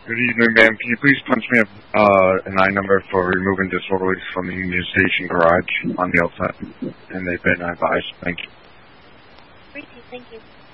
Good evening, ma'am. Can you please punch me an I number for removing disorderlies from the Union Station garage on the outside? And they've been advised. Thank you. Thank you.